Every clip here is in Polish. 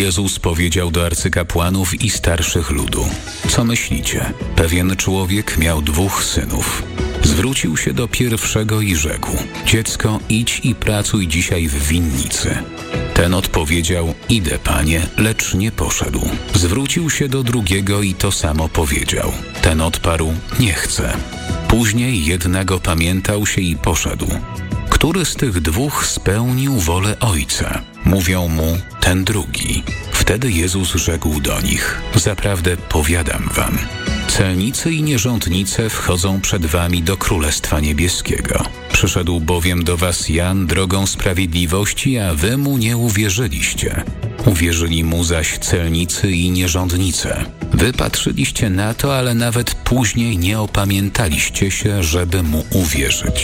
Jezus powiedział do arcykapłanów i starszych ludu: co myślicie? Pewien człowiek miał 2 synów. Zwrócił się do pierwszego i rzekł: dziecko, idź i pracuj dzisiaj w winnicy. Ten odpowiedział: idę, panie, lecz nie poszedł. Zwrócił się do drugiego i to samo powiedział. Ten odparł: nie chcę. Później jednak opamiętał się i poszedł. Który z tych 2 spełnił wolę Ojca? Mówią mu: ten drugi. Wtedy Jezus rzekł do nich: zaprawdę powiadam wam, celnicy i nierządnice wchodzą przed wami do Królestwa Niebieskiego. Przyszedł bowiem do was Jan drogą sprawiedliwości, a wy mu nie uwierzyliście. Uwierzyli mu zaś celnicy i nierządnice. Wy patrzyliście na to, ale nawet później nie opamiętaliście się, żeby mu uwierzyć.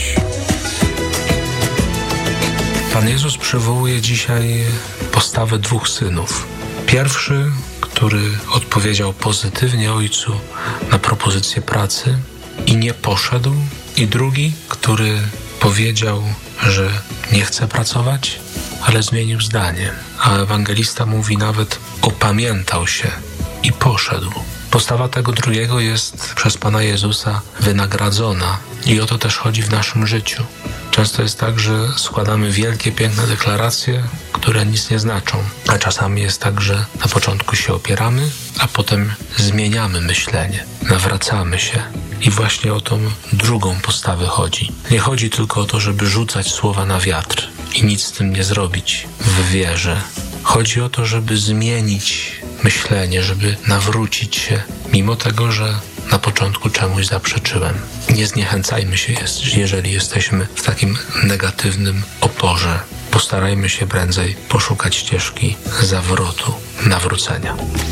Pan Jezus przywołuje dzisiaj postawę 2 synów. Pierwszy, który odpowiedział pozytywnie Ojcu na propozycję pracy i nie poszedł, i drugi, który powiedział, że nie chce pracować, ale zmienił zdanie. A ewangelista mówi nawet: opamiętał się i poszedł. Postawa tego drugiego jest przez Pana Jezusa wynagradzona i o to też chodzi w naszym życiu. Często jest tak, że składamy wielkie, piękne deklaracje, które nic nie znaczą. A czasami jest tak, że na początku się opieramy, a potem zmieniamy myślenie, nawracamy się. I właśnie o tą drugą postawę chodzi. Nie chodzi tylko o to, żeby rzucać słowa na wiatr i nic z tym nie zrobić w wierze. Chodzi o to, żeby zmienić myślenie, żeby nawrócić się, mimo tego, że na początku czemuś zaprzeczyłem. Nie zniechęcajmy się, jeżeli jesteśmy w takim negatywnym oporze. Postarajmy się prędzej poszukać ścieżki zawrotu, nawrócenia.